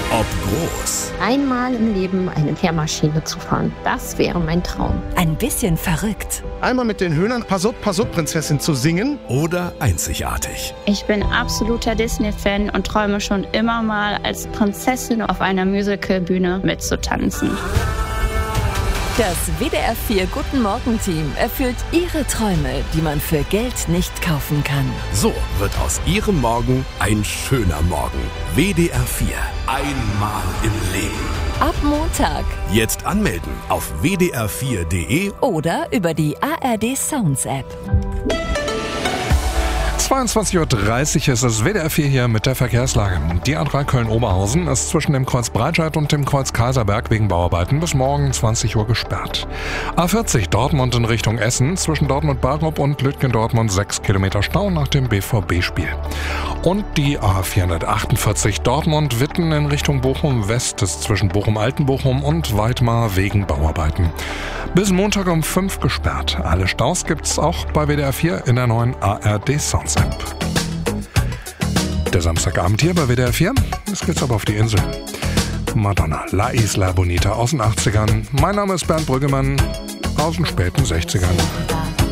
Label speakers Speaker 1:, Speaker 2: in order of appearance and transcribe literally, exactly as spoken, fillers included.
Speaker 1: Ob groß
Speaker 2: Einmal im Leben eine Kehrmaschine zu fahren, das wäre mein Traum.
Speaker 3: Ein bisschen verrückt.
Speaker 4: Einmal mit den Höhnern Passop, Passop, Prinzessin zu singen.
Speaker 1: oder einzigartig.
Speaker 5: Ich bin absoluter Disney-Fan und träume schon immer mal, als Prinzessin auf einer Musicalbühne mitzutanzen.
Speaker 3: Das W D R vier Guten Morgen-Team erfüllt Ihre Träume, die man für Geld nicht kaufen kann.
Speaker 1: So wird aus Ihrem Morgen ein schöner Morgen. W D R vier. Einmal im Leben.
Speaker 3: Ab Montag
Speaker 1: Jetzt anmelden auf w d r vier punkt d e.
Speaker 3: oder über die A R D Sounds App.
Speaker 6: zweiundzwanzig Uhr dreißig ist es, W D R vier hier mit der Verkehrslage. Die A drei Köln-Oberhausen ist zwischen dem Kreuz Breitscheid und dem Kreuz Kaiserberg wegen Bauarbeiten bis morgen zwanzig Uhr gesperrt. A vierzig Dortmund in Richtung Essen, zwischen Dortmund-Barup und Lütgendortmund sechs Kilometer Stau nach dem B V B-Spiel. Und die A vierhundertachtundvierzig Dortmund-Witten in Richtung Bochum-West ist zwischen Bochum-Altenbochum und Weidmar wegen Bauarbeiten. Bis Montag um fünf gesperrt. Alle Staus gibt's auch bei W D R vier in der neuen A R D Sounds App. Der Samstagabend hier bei W D R vier. Jetzt geht's aber auf die Insel. Madonna, La Isla Bonita aus den achtzigern. Mein Name ist Bernd Brüggemann aus den späten sechzigern.